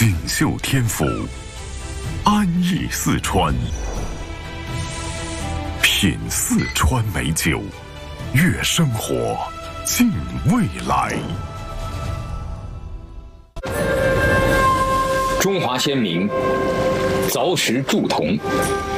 锦绣天府，安逸四川，品四川美酒，悦生活，敬未来。 中华先民凿石铸铜，